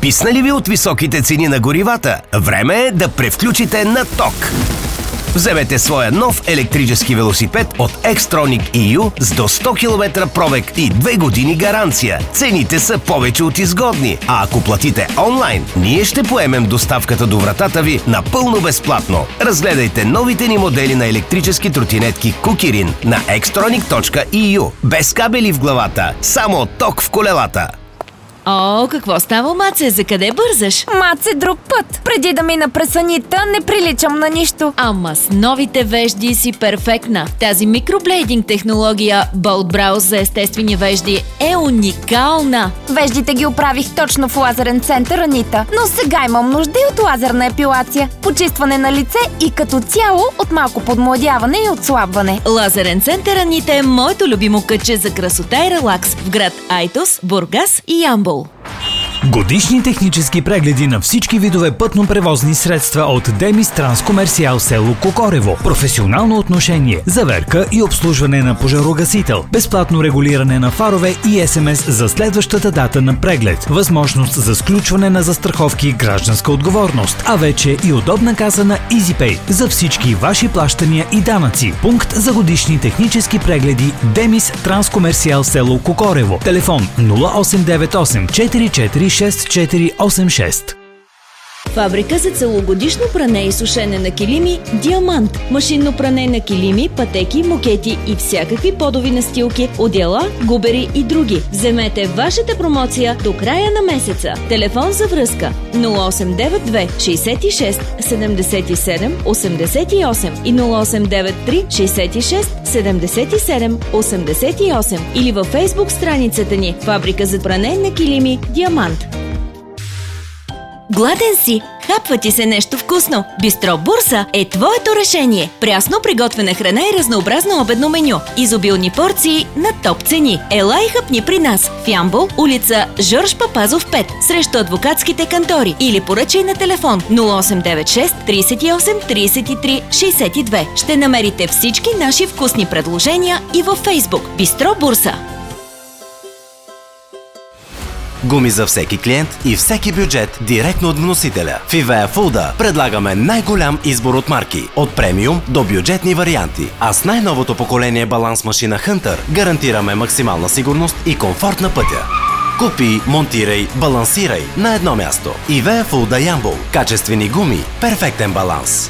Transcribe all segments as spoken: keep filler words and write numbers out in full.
Писнали ви от високите цени на горивата? Време е да превключите на ток. Вземете своя нов електрически велосипед от Xtronic и ю с до сто километра пробег и две години гаранция. Цените са повече от изгодни, а ако платите онлайн, ние ще поемем доставката до вратата ви напълно безплатно. Разгледайте новите ни модели на електрически тротинетки Кукирин на xtronic точка и ю. Без кабели в главата, само ток в колелата. О, какво става, Маце? За къде бързаш? Маце, друг път. Преди да мина през санита, не приличам на нищо. Ама с новите вежди си перфектна. Тази микроблейдинг технология Bold Brows за естествени вежди е уникална. Веждите ги оправих точно в лазерен център Анита, но сега имам нужда и от лазерна епилация, почистване на лице и като цяло от малко подмладяване и отслабване. Лазерен център Анита е моето любимо кътче за красота и релакс в град Айтос, Бургас и Ямбол. Годишни технически прегледи на всички видове пътно-превозни средства от Демис Транскомерсиал село Кокорево. Професионално отношение, заверка и обслужване на пожарогасител. Безплатно регулиране на фарове и ес ем ес за следващата дата на преглед. Възможност за сключване на застраховки и гражданска отговорност. А вече и удобна каса на EasyPay за всички ваши плащания и данъци. Пункт за годишни технически прегледи Демис Транскомерсиал село Кокорево. Телефон нула осем девет осем четири четири шест четири осем шест. Фабрика за целогодишно пране и сушене на килими Диамант. Машинно пране на килими, пътеки, мокети и всякакви подови настилки, одеяла, губери и други. Вземете вашата промоция до края на месеца. Телефон за връзка нула осем девет две шестдесет и шест седемдесет и седем осемдесет и осем и нула осем девет три шестдесет и шест седемдесет и седем осемдесет и осем или във фейсбук страницата ни Фабрика за пране на килими Диамант. Гладен си? Хапва ти се нещо вкусно? Бистро Бурса е твоето решение. Прясно приготвена храна и разнообразно обедно меню. Изобилни порции на топ цени. Ела и хъпни при нас в Ямбол, улица Жорж Папазов пет, срещу адвокатските кантори, или поръчай на телефон нула осем девет шест тридесет и осем тридесет и три шестдесет и две. Ще намерите всички наши вкусни предложения и във Фейсбук. Бистро Бурса. Гуми за всеки клиент и всеки бюджет директно от вносителя. В Ивея Фулда предлагаме най-голям избор от марки, от премиум до бюджетни варианти. А с най-новото поколение баланс машина Hunter гарантираме максимална сигурност и комфорт на пътя. Купи, монтирай, балансирай на едно място. Ивея Фулда Ямбол. Качествени гуми, перфектен баланс.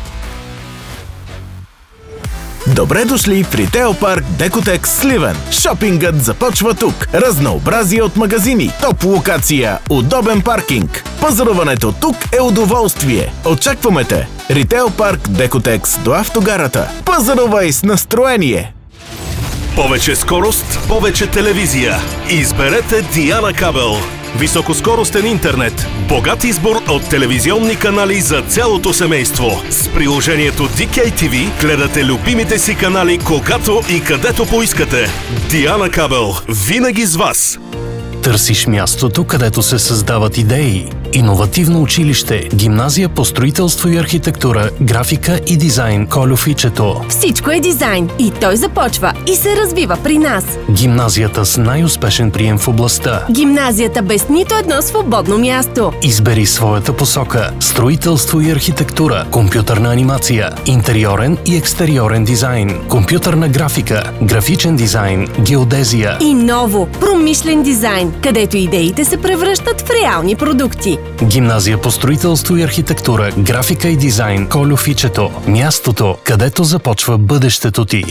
Добре дошли в Ритейл парк Декотекс Сливен. Шопингът започва тук. Разнообразие от магазини, топ локация, удобен паркинг. Пазаруването тук е удоволствие. Очакваме те. Ритейл парк Декотекс до автогарата. Пазарувай с настроение. Повече скорост, повече телевизия. Изберете Диана Кабел. Високоскоростен интернет. Богат избор от телевизионни канали за цялото семейство. С приложението Ди Кей Ти Ви гледате любимите си канали когато и където поискате. Диана Кабел. Винаги с вас. Търсиш мястото, където се създават идеи. Иновативно училище, гимназия по строителство и архитектура, графика и дизайн Колюфичето. Всичко е дизайн и той започва и се развива при нас. Гимназията с най-успешен прием в областта. Гимназията без нито едно свободно място. Избери своята посока. Строителство и архитектура, компютърна анимация, интериорен и екстериорен дизайн, компютърна графика, графичен дизайн, геодезия. И ново, промишлен дизайн, където идеите се превръщат в реални продукти. Гимназия по строителство и архитектура, графика и дизайн Колюфичето. Мястото, където започва бъдещето ти.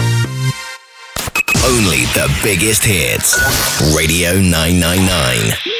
Only the biggest hits. Radio nine nine nine.